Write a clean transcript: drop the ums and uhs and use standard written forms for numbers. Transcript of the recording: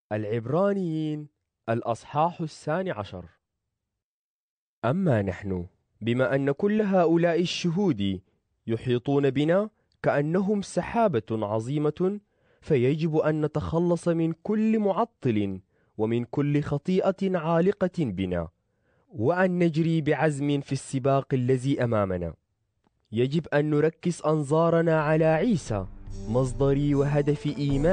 العبرانيين الأصحاح 12. أما نحن بما أن كل هؤلاء الشهود يحيطون بنا كأنهم سحابة عظيمة، فيجب أن نتخلص من كل معطل ومن كل خطيئة عالقة بنا، وأن نجري بعزم في السباق الذي أمامنا. يجب أن نركز أنظارنا على عيسى، مصدر وهدف إيمان